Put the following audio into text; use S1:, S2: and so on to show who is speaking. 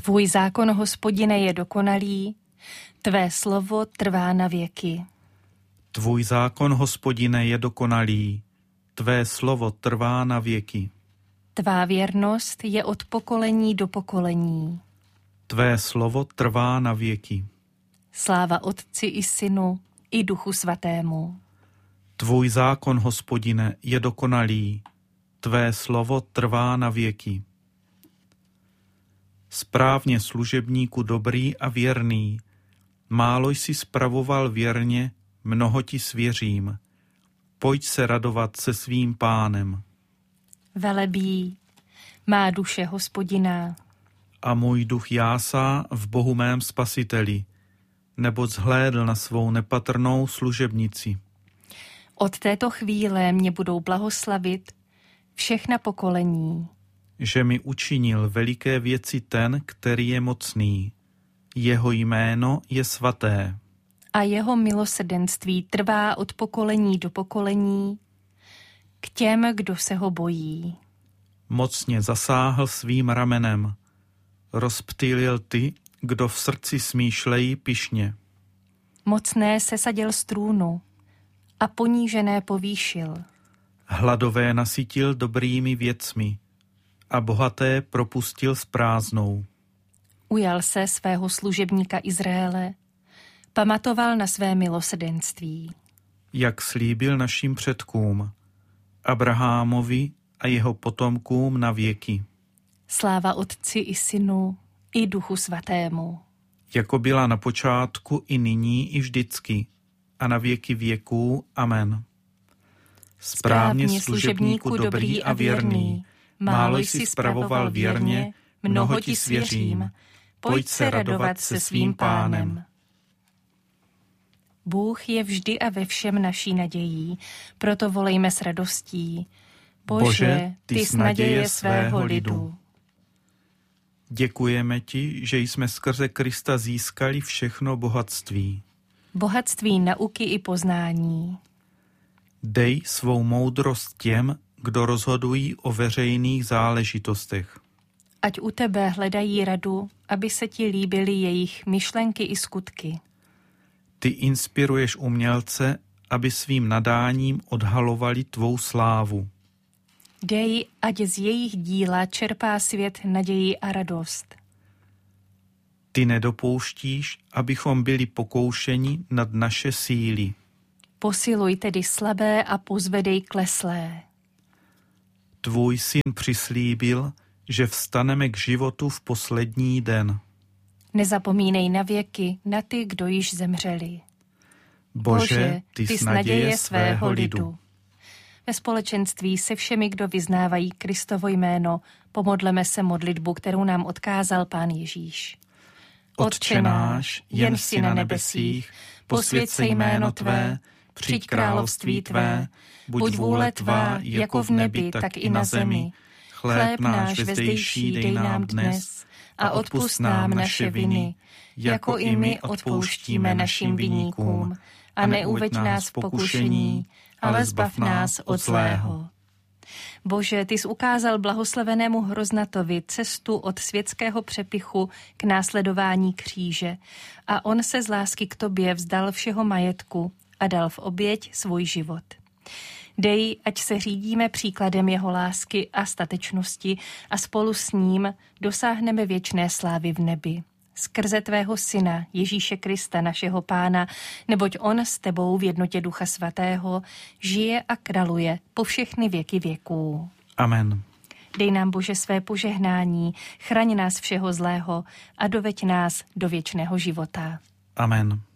S1: Tvůj zákon, Hospodine, je dokonalý, tvé slovo trvá na věky.
S2: Tvůj zákon, Hospodine, je dokonalý, tvé slovo trvá na věky.
S1: Tvá věrnost je od pokolení do pokolení.
S2: Tvé slovo trvá na věky.
S1: Sláva Otci i Synu i Duchu Svatému.
S2: Tvůj zákon, Hospodine, je dokonalý, tvé slovo trvá na věky. Správně, služebníku dobrý a věrný, málo jsi spravoval věrně, mnoho ti svěřím. Pojď se radovat se svým pánem.
S1: Velebí má duše Hospodina.
S2: A můj duch jásá v Bohu mém spasiteli, neboť zhlédl na svou nepatrnou služebnici.
S1: Od této chvíle mě budou blahoslavit všechna pokolení.
S2: Že mi učinil veliké věci ten, který je mocný. Jeho jméno je svaté.
S1: A jeho milosrdenství trvá od pokolení do pokolení k těm, kdo se ho bojí.
S2: Mocně zasáhl svým ramenem. Rozptýlil ty, kdo v srdci smýšlejí pyšně.
S1: Mocné sesadil z trůnu a ponížené povýšil.
S2: Hladové nasytil dobrými věcmi a bohaté propustil s prázdnou.
S1: Ujal se svého služebníka Izraele, pamatoval na své milosrdenství.
S2: Jak slíbil našim předkům, Abrahamovi a jeho potomkům na věky.
S1: Sláva Otci i Synu i Duchu Svatému.
S2: Jako byla na počátku i nyní i vždycky a na věky věků. Amen. Správně, služebníku dobrý a věrný, málo jsi spravoval věrně, mnoho ti svěřím. Pojď se radovat se svým pánem.
S1: Bůh je vždy a ve všem naší nadějí, proto volejme s radostí. Bože, ty jsi naděje svého lidu.
S2: Děkujeme ti, že jsme skrze Krista získali všechno bohatství.
S1: Bohatství nauky i poznání.
S2: Dej svou moudrost těm, kdo rozhodují o veřejných záležitostech.
S1: Ať u tebe hledají radu, aby se ti líbily jejich myšlenky i skutky.
S2: Ty inspiruješ umělce, aby svým nadáním odhalovali tvou slávu.
S1: Dej, ať z jejich díla čerpá svět naději a radost.
S2: Ty nedopouštíš, abychom byli pokoušeni nad naše síly.
S1: Posiluj tedy slabé a pozvedej kleslé.
S2: Tvůj syn přislíbil, že vstaneme k životu v poslední den.
S1: Nezapomínej na věky na ty, kdo již zemřeli.
S2: Bože, ty jsi naděje svého lidu.
S1: Ve společenství se všemi, kdo vyznávají Kristovo jméno, pomodleme se modlitbu, kterou nám odkázal Pán Ježíš.
S2: Otče náš, jen jsi na nebesích, posvěť se jméno tvé, přijď království tvé, buď vůle tvá, jako v nebi, tak i na zemi. Chléb náš vezdejší dej nám dnes a odpusť nám naše viny, jako i my odpouštíme našim viníkům. A neuveď nás v pokušení, ale zbav nás od zlého.
S1: Bože, ty jsi ukázal blahoslavenému Hroznatovi cestu od světského přepichu k následování kříže a on se z lásky k tobě vzdal všeho majetku a dal v oběť svůj život. Dej, ať se řídíme příkladem jeho lásky a statečnosti a spolu s ním dosáhneme věčné slávy v nebi. Skrze tvého syna, Ježíše Krista, našeho Pána, neboť on s tebou v jednotě Ducha Svatého žije a králuje po všechny věky věků.
S2: Amen.
S1: Dej nám, Bože, své požehnání, chraň nás všeho zlého a doveď nás do věčného života.
S2: Amen.